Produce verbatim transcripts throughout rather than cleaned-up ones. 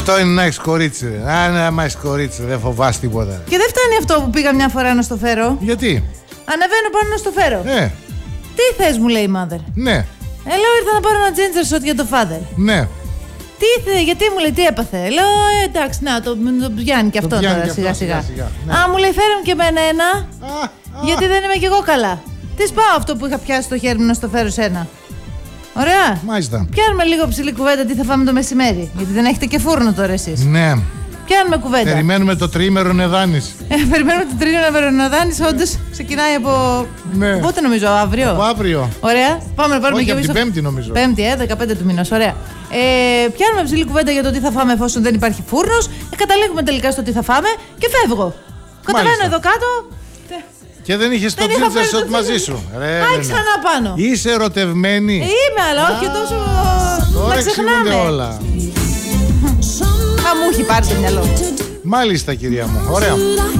Αυτό είναι να έχεις κορίτσι. Αν άμα έχεις κορίτσι, δεν φοβάσαι τίποτα. Και δεν φτάνει αυτό που πήγα μια φορά να στο φέρω. Γιατί? Ανεβαίνω πάνω να στο φέρω. Ε. Τι θες, μου λέει η mother. Ναι. Ε, λέω, ήρθα να πάρω ένα ginger shot για το father. Ναι. Τι θε, γιατί μου λέει, τι έπαθε. Λέω, ε, εντάξει, να το, το πιάνει και αυτό τώρα σιγά σιγά. σιγά. Ναι. Α, μου λέει, φέρε μου και εμένα ένα. Α, α. Γιατί δεν είμαι κι εγώ καλά. Τι σπάω αυτό που είχα πιάσει στο χέρι μου να στο φέρω σένα. Ωραία. Μάλιστα. Πιάνουμε λίγο ψηλή κουβέντα τι θα φάμε το μεσημέρι. Γιατί δεν έχετε και φούρνο τώρα εσείς. Ναι. Πιάνουμε κουβέντα. Περιμένουμε το τριήμερο Νεδάνης. Ε, περιμένουμε το τριήμερο Νεδάνης. Όντως ξεκινάει από. Ναι. Πότε νομίζω, αύριο. Από αύριο. Ωραία. Πάμε να πάρουμε Όχι, και από εμείς. την Πέμπτη νομίζω. Πέμπτη, ε, δεκαπέντε του μηνός. Ωραία. Ε, πιάνουμε ψηλή κουβέντα για το τι θα φάμε εφόσον δεν υπάρχει φούρνος. Ε, καταλήγουμε τελικά στο τι θα φάμε και φεύγω. Κατεβαίνω εδώ κάτω. Και δεν είχες το ginger shot μαζί σου. Άι, ξανά πάνω. Είσαι ερωτευμένη. Είμαι, αλλά όχι τόσο. Τώρα να ξεχνάμε όλα. Α, μου έχει πάρει το μυαλό. Μάλιστα, κυρία μου. Ωραία.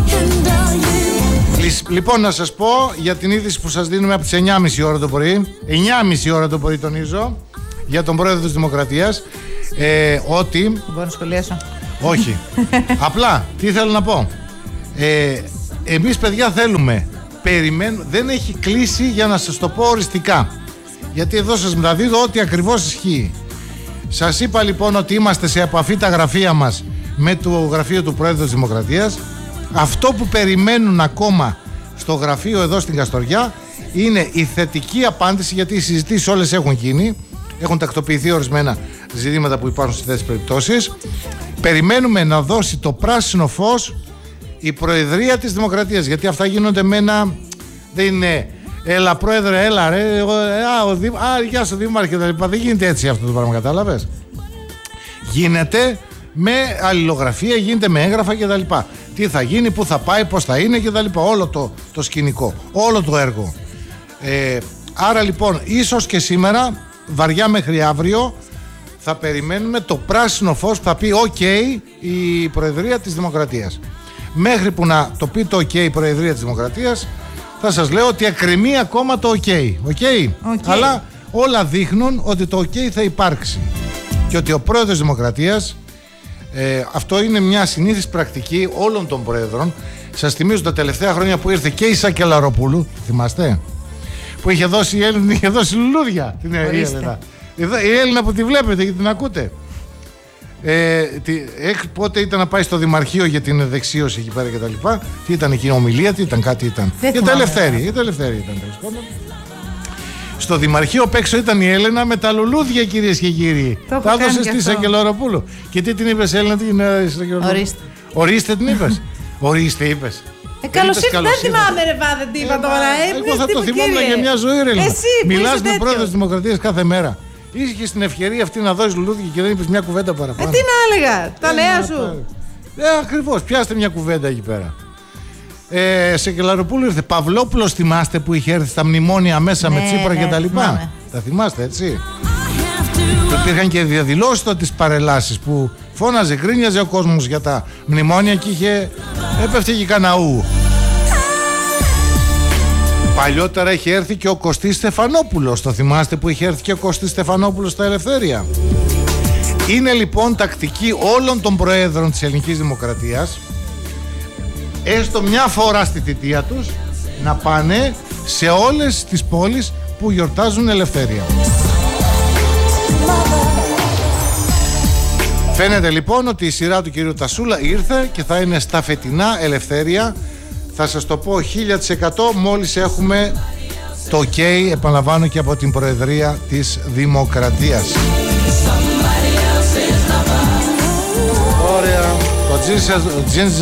Λοιπόν, να σας πω για την είδηση που σας δίνουμε από τις εννιά και μισή ώρα το πρωί. εννιά και μισή ώρα το πρωί, τονίζω, για τον πρόεδρο της Δημοκρατίας. Ε, ότι. Μπορώ να σχολιάσω. Όχι. Απλά, τι θέλω να πω. Ε, εμείς, παιδιά, θέλουμε. Περιμένουμε. Δεν έχει κλείσει, για να σας το πω οριστικά. Γιατί εδώ σας μεταδίδω ό,τι ακριβώς ισχύει. Σας είπα λοιπόν ότι είμαστε σε επαφή τα γραφεία μας με το γραφείο του Πρόεδρου της Δημοκρατίας. Αυτό που περιμένουν ακόμα στο γραφείο εδώ στην Καστοριά είναι η θετική απάντηση, γιατί οι συζητήσεις όλες έχουν γίνει, έχουν τακτοποιηθεί ορισμένα ζητήματα που υπάρχουν σε τέτοιες περιπτώσεις. Περιμένουμε να δώσει το πράσινο φως η Προεδρία της Δημοκρατίας, γιατί αυτά γίνονται με ένα, δεν είναι έλα πρόεδρε, έλα ρε, α, ο Δήμ, α γεια σου Δήμαρχε, δεν γίνεται έτσι αυτό το πράγμα, κατάλαβες. Γίνεται με αλληλογραφία, γίνεται με έγγραφα κτλ. Τι θα γίνει, πού θα πάει, πώς θα είναι κτλ. Όλο το, το σκηνικό, όλο το έργο. Ε, άρα λοιπόν, ίσως και σήμερα, βαριά μέχρι αύριο, θα περιμένουμε το πράσινο φως που θα πει OK η Προεδρία της Δημοκρατίας. Μέχρι που να το πει το OK η Προεδρία της Δημοκρατίας, θα σας λέω ότι εκκρεμεί ακόμα το OK. Okay? Okay. Αλλά όλα δείχνουν ότι το OK θα υπάρξει. Και ότι ο πρόεδρος της Δημοκρατίας, ε, αυτό είναι μια συνήθις πρακτική όλων των πρόεδρων. Σας θυμίζω τα τελευταία χρόνια που ήρθε και η Σακελαροπούλου, θυμάστε, που είχε δώσει, η Έλληνα είχε δώσει λουλούδια. Την Έλληνα. Η Έλληνα που τη βλέπετε και την ακούτε. Ε, τι, εκ, πότε ήταν να πάει στο Δημαρχείο για την δεξίωση εκεί πέρα και τα λοιπά. Τι ήταν εκεί, ομιλία, τι ήταν, κάτι ήταν. Για τα ελευθέρια, για τα ελευθέρια ήταν, τέλος πάντων. Στο Δημαρχείο απ' έξω ήταν η Έλενα με τα λουλούδια, κυρίες και κύριοι. Το τα έδωσε στη Σακελαροπούλου. Και τι την είπες, Έλενα, τι είναι Σακελαροπούλου? Ορίστε. Ορίστε την είπες. Ορίστε είπες. Ε, καλώς ήρθατε, δεν θυμάμαι ρε βάδε τι είπα τώρα. Εγώ θα το θυμόμουν για μια ζωή, ρε. Μιλάς με πρόεδρο της Δημοκρατίας κάθε μέρα. Είχε την ευκαιρία αυτή να δώσει λουλούδια και δεν είπες μια κουβέντα παραπάνω. Ε, τι να έλεγα, τα νέα σου. Ε, ακριβώς, πιάστε μια κουβέντα εκεί πέρα. Ε, Σακελαροπούλου ήρθε. Παυλόπουλος, θυμάστε που είχε έρθει στα μνημόνια μέσα ναι, με Τσίπρα ναι, και τα λοιπά. Τα θυμάστε, έτσι. Και υπήρχαν και διαδηλώσεις τότε τις παρελάσεις που φώναζε, γκρίνιαζε ο κόσμος για τα μνημόνια και είχε έπεφτε και καναού. Παλιότερα είχε έρθει και ο Κωστής Στεφανόπουλος. Το θυμάστε που είχε έρθει και ο Κωστής Στεφανόπουλος στα Ελευθέρια. Είναι λοιπόν τακτική όλων των προέδρων της Ελληνικής Δημοκρατίας, έστω μια φορά στη θητεία τους, να πάνε σε όλες τις πόλεις που γιορτάζουν ελευθερία. Φαίνεται λοιπόν ότι η σειρά του κυρίου Τασούλα ήρθε και θα είναι στα φετινά Ελευθέρια. Θα σας το πω χίλια τοις εκατό μόλις έχουμε το OK, επαναλαμβάνω, και από την Προεδρία της Δημοκρατίας. Ωραία. Το ginger